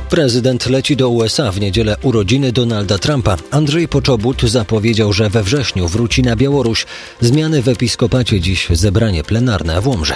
Prezydent leci do USA w niedzielę urodziny Donalda Trumpa. Andrzej Poczobut zapowiedział, że we wrześniu wróci na Białoruś. Zmiany w episkopacie, dziś zebranie plenarne w Łomży.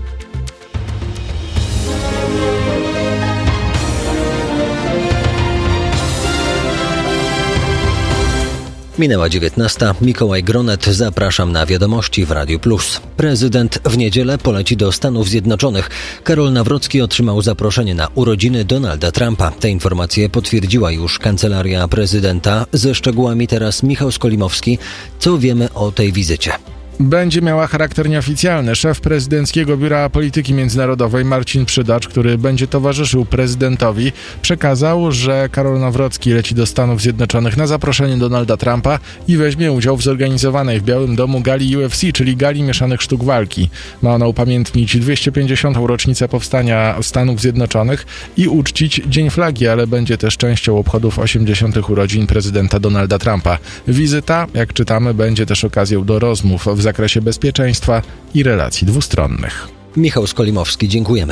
Minęła 19. Mikołaj Gronet, zapraszam na wiadomości w Radiu Plus. Prezydent w niedzielę poleci do Stanów Zjednoczonych. Karol Nawrocki otrzymał zaproszenie na urodziny Donalda Trumpa. Te informacje potwierdziła już Kancelaria Prezydenta. Ze szczegółami teraz Michał Skolimowski. Co wiemy o tej wizycie? Będzie miała charakter nieoficjalny. Szef Prezydenckiego Biura Polityki Międzynarodowej Marcin Przydacz, który będzie towarzyszył prezydentowi, przekazał, że Karol Nawrocki leci do Stanów Zjednoczonych na zaproszenie Donalda Trumpa i weźmie udział w zorganizowanej w Białym Domu gali UFC, czyli gali mieszanych sztuk walki. Ma ona upamiętnić 250. rocznicę powstania Stanów Zjednoczonych i uczcić Dzień Flagi, ale będzie też częścią obchodów 80. urodzin prezydenta Donalda Trumpa. Wizyta, jak czytamy, będzie też okazją do rozmów w zakresie bezpieczeństwa i relacji dwustronnych. Michał Skolimowski, dziękujemy.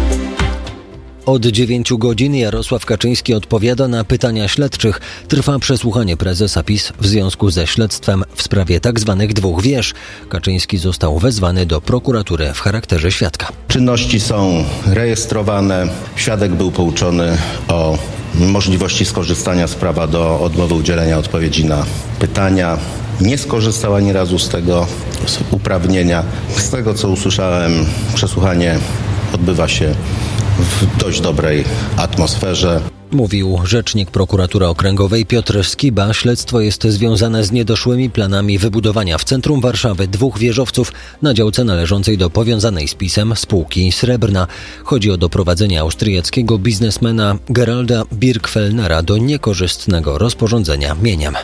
Od 9 godzin Jarosław Kaczyński odpowiada na pytania śledczych. Trwa przesłuchanie prezesa PiS w związku ze śledztwem w sprawie tzw. dwóch wież. Kaczyński został wezwany do prokuratury w charakterze świadka. Czynności są rejestrowane. Świadek był pouczony o możliwości skorzystania z prawa do odmowy udzielenia odpowiedzi na pytania. Nie skorzystał ani razu z tego uprawnienia. Z tego, co usłyszałem, przesłuchanie odbywa się w dość dobrej atmosferze. Mówił rzecznik prokuratury okręgowej Piotr Skiba. Śledztwo jest związane z niedoszłymi planami wybudowania w centrum Warszawy dwóch wieżowców na działce należącej do powiązanej z PiS-em spółki Srebrna. Chodzi o doprowadzenie austriackiego biznesmena Geralda Birkfellnera do niekorzystnego rozporządzenia mieniem.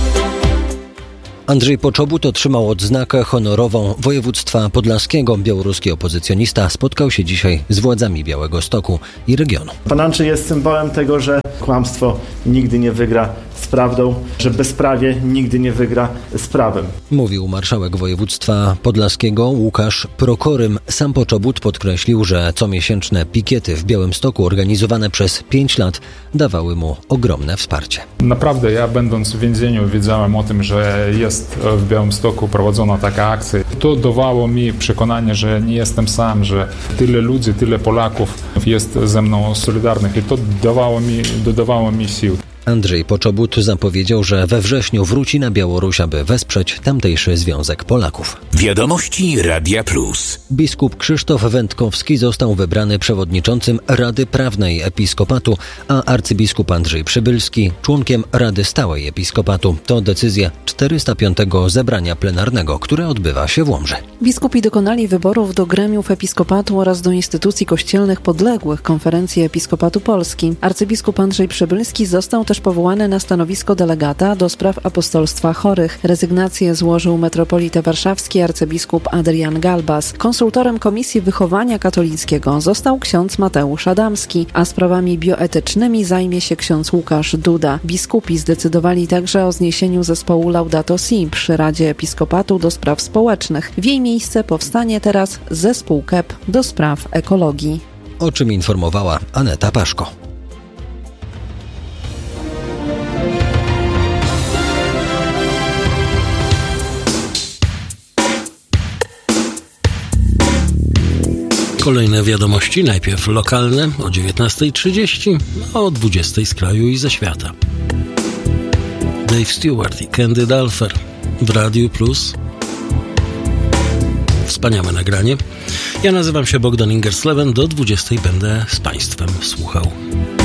Andrzej Poczobut otrzymał odznakę honorową województwa podlaskiego. Białoruski opozycjonista spotkał się dzisiaj z władzami Białegostoku i regionu. Pan Andrzej jest symbolem tego, że kłamstwo nigdy nie wygra z prawdą, że bezprawie nigdy nie wygra z prawem. Mówił marszałek województwa podlaskiego Łukasz Prokorym. Sam Poczobut podkreślił, że comiesięczne pikiety w Białymstoku organizowane przez 5 lat dawały mu ogromne wsparcie. Naprawdę ja, będąc w więzieniu, wiedziałem o tym, że jest w Białymstoku prowadzona taka akcja. To dawało mi przekonanie, że nie jestem sam, że tyle ludzi, tyle Polaków jest ze mną solidarnych i to dodawało mi sił. Andrzej Poczobut zapowiedział, że we wrześniu wróci na Białoruś, aby wesprzeć tamtejszy Związek Polaków. Wiadomości Radia Plus. Biskup Krzysztof Wędkowski został wybrany przewodniczącym Rady Prawnej Episkopatu, a arcybiskup Andrzej Przybylski członkiem Rady Stałej Episkopatu. To decyzja 405. zebrania plenarnego, które odbywa się w Łomży. Biskupi dokonali wyborów do gremiów Episkopatu oraz do instytucji kościelnych podległych Konferencji Episkopatu Polski. Arcybiskup Andrzej Przybylski został też powołany na stanowisko delegata do spraw apostolstwa chorych. Rezygnację złożył metropolita warszawski arcybiskup Adrian Galbas. Konsultorem Komisji Wychowania Katolickiego został ksiądz Mateusz Adamski, a sprawami bioetycznymi zajmie się ksiądz Łukasz Duda. Biskupi zdecydowali także o zniesieniu zespołu Laudato Si przy Radzie Episkopatu do spraw społecznych. W jej miejsce powstanie teraz zespół KEP do spraw ekologii. O czym informowała Aneta Paszko. Kolejne wiadomości, najpierw lokalne o 19:30, a o 20:00 z kraju i ze świata. Dave Stewart i Candy Dulfer w Radiu Plus. Wspaniałe nagranie. Ja nazywam się Bogdan Ingersleven, do 20:00 będę z Państwem słuchał.